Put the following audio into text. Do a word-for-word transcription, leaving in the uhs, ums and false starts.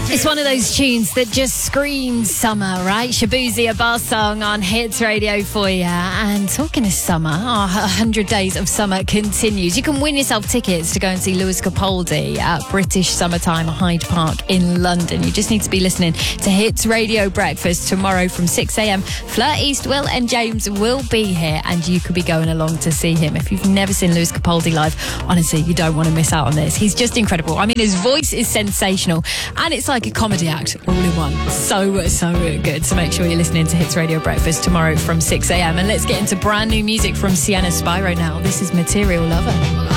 It's one of those tunes that just screams summer, right? Shabuzi, a bar song on Hits Radio for you. And talking of summer, our one hundred days of summer continues. You can win yourself tickets to go and see Lewis Capaldi at British Summertime Hyde Park in London. You just need to be listening to Hits Radio Breakfast tomorrow from six a.m. Fleur East, Will and James will be here, and you could be going along to see him. If you've never seen Lewis Capaldi live, honestly, you don't want to miss out on this. He's just incredible. I mean, his voice is sensational, and it's like a comedy act all in one. So, so good. So make sure you're listening to Hits Radio Breakfast tomorrow from six a.m. And let's get into brand new music from Sienna Spyro now. This is Material Lover.